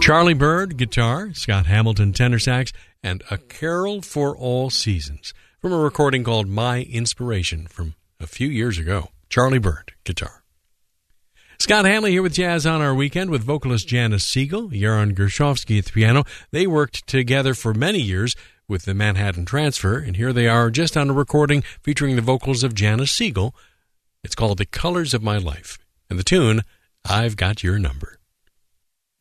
Charlie Byrd, guitar, Scott Hamilton, tenor sax, and A Carol for All Seasons from a recording called My Inspiration from a few years ago. Charlie Byrd, guitar. Scott Hanley here with Jazz on Our Weekend with vocalist Janice Siegel, Yaron Gershovsky at the piano. They worked together for many years with the Manhattan Transfer, and here they are just on a recording featuring the vocals of Janice Siegel. It's called The Colors of My Life, and the tune, I've Got Your Number.